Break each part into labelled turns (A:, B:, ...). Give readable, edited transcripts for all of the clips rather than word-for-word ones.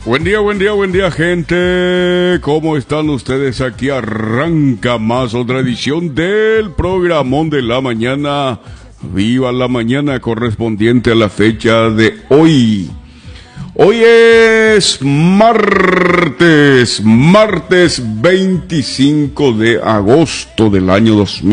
A: Buen día, gente. ¿Cómo están ustedes? Aquí arranca más otra edición del programón de la mañana. Viva la mañana correspondiente a la fecha de hoy. Hoy es martes 25 de agosto del año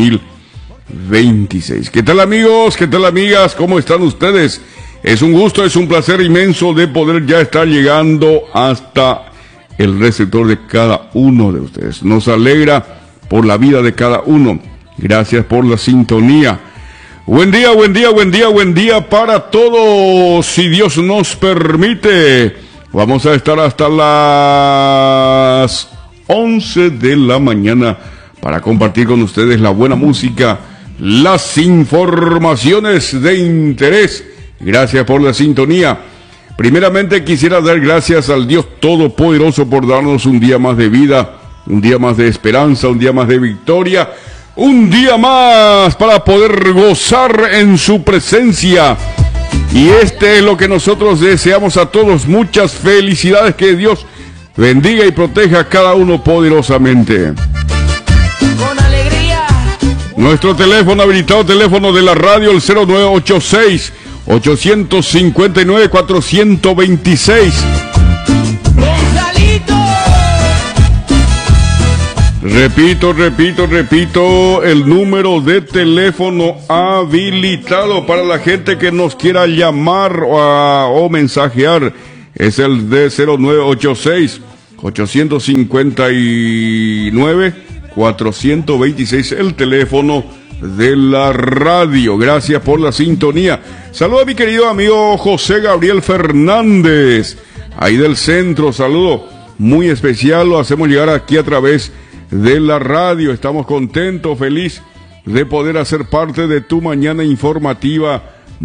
A: 2026. ¿Qué tal, amigos? ¿Qué tal, amigas? ¿Cómo están ustedes? Es un gusto, es un placer inmenso de poder ya estar llegando hasta el receptor de cada uno de ustedes. Nos alegra por la vida de cada uno. Gracias por la sintonía. Buen día para todos. Si Dios nos permite, vamos a estar hasta las 11 de la mañana para compartir con ustedes la buena música, las informaciones de interés. Gracias por la sintonía. Primeramente quisiera dar gracias al Dios Todopoderoso por darnos un día más de vida, un día más de esperanza, un día más de victoria, un día más para poder gozar en su presencia. Y este es lo que nosotros deseamos a todos. Muchas felicidades, que Dios bendiga y proteja a cada uno poderosamente.
B: Con alegría.
A: Nuestro teléfono habilitado, teléfono de la radio, el 0986-859-426.
B: Gonzalito.
A: Repito, el número de teléfono habilitado para la gente que nos quiera llamar o mensajear. Es el de 0986-859-426, el teléfono de la radio. Gracias por la sintonía. Saludo a mi querido amigo José Gabriel Fernández, ahí del centro. Saludo muy especial, lo hacemos llegar aquí a través de la radio. Estamos contentos, feliz de poder hacer parte de tu mañana informativa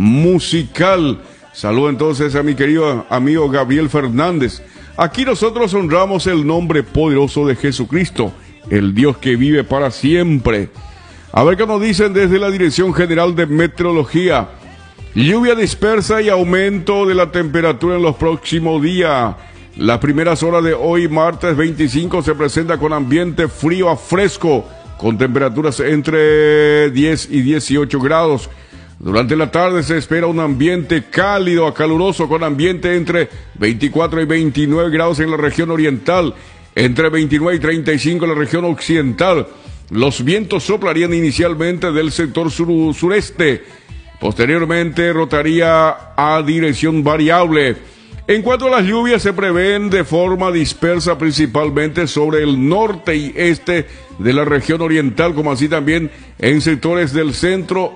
A: musical. Saludo entonces a mi querido amigo Gabriel Fernández. Aquí nosotros honramos el nombre poderoso de Jesucristo, el Dios que vive para siempre. A ver qué nos dicen desde la Dirección General de Meteorología. Lluvia dispersa y aumento de la temperatura en los próximos días. Las primeras horas de hoy, martes 25, se presenta con ambiente frío a fresco, con temperaturas entre 10 y 18 grados. Durante la tarde se espera un ambiente cálido a caluroso, con ambiente entre 24 y 29 grados en la región oriental, entre 29 y 35 en la región occidental. Los vientos soplarían inicialmente del sector sureste, posteriormente rotaría a dirección variable. En cuanto a las lluvias, se prevén de forma dispersa principalmente sobre el norte y este de la región oriental, como así también en sectores del centro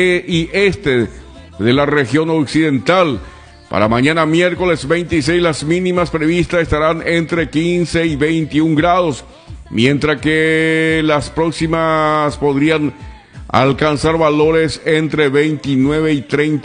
A: y este de la región occidental. Para mañana miércoles 26, las mínimas previstas estarán entre 15 y 21 grados, mientras que las próximas podrían alcanzar valores entre 29 y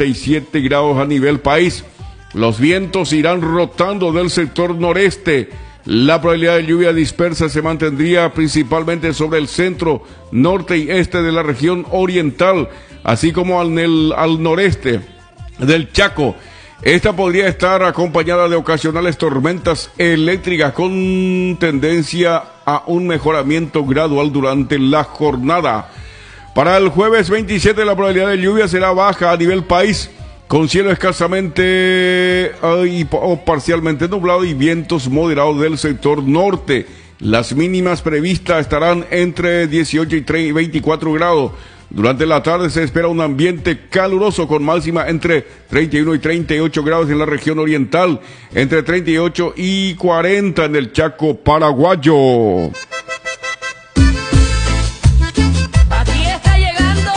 A: 37 grados a nivel país. Los vientos irán rotando del sector noreste. La probabilidad de lluvia dispersa se mantendría principalmente sobre el centro, norte y este de la región oriental, así como al noreste del Chaco. Esta podría estar acompañada de ocasionales tormentas eléctricas con tendencia a un mejoramiento gradual durante la jornada. Para el jueves 27, la probabilidad de lluvia será baja a nivel país, con cielo escasamente o parcialmente nublado y vientos moderados del sector norte. Las mínimas previstas estarán entre 18 y 24 grados. Durante la tarde se espera un ambiente caluroso con máxima entre 31 y 38 grados en la región oriental, entre 38 y 40 en el Chaco paraguayo.
B: Aquí está llegando.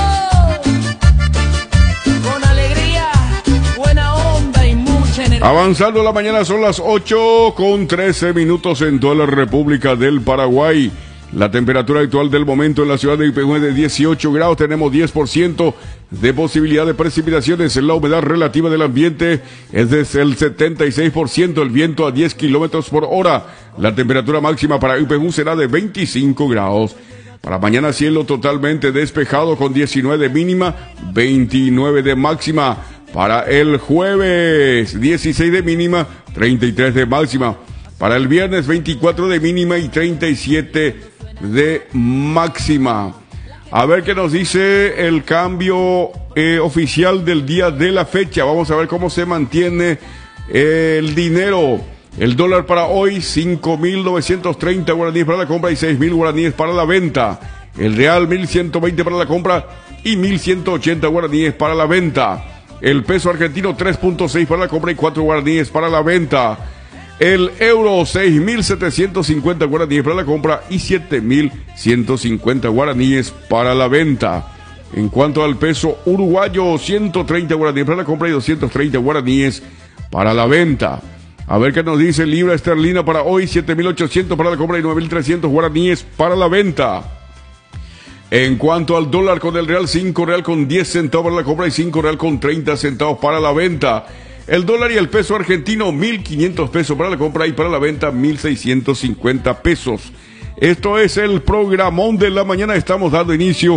B: Con alegría, buena onda y mucha energía.
A: Avanzando la mañana, son las 8:13 en toda la República del Paraguay. La temperatura actual del momento en la ciudad de Ipegüe es de 18 grados, tenemos 10% de posibilidad de precipitaciones, la humedad relativa del ambiente es del 76%, el viento a 10 kilómetros por hora, la temperatura máxima para Ipegüe será de 25 grados. Para mañana cielo totalmente despejado con 19 de mínima, 29 de máxima. Para el jueves, 16 de mínima, 33 de máxima. Para el viernes, 24 de mínima y 37 de máxima. A ver qué nos dice el cambio oficial del día de la fecha. Vamos a ver cómo se mantiene el dinero. El dólar para hoy, 5.930 guaraníes para la compra y 6.000 guaraníes para la venta. El real, 1.120 para la compra y 1.180 guaraníes para la venta. El peso argentino, 3.6 para la compra y 4 guaraníes para la venta. El euro, 6.750 guaraníes para la compra y 7.150 guaraníes para la venta. En cuanto al peso uruguayo, 130 guaraníes para la compra y 230 guaraníes para la venta. A ver qué nos dice libra esterlina para hoy, 7.800 para la compra y 9.300 guaraníes para la venta. En cuanto al dólar con el real, 5 real con 10 centavos para la compra y 5 real con 30 centavos para la venta. El dólar y el peso argentino, 1.500 pesos para la compra y para la venta 1.650 pesos. Esto es el programón de la mañana. Estamos dando inicio,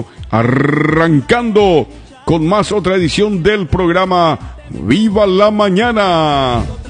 A: arrancando con más otra edición del programa Viva la Mañana.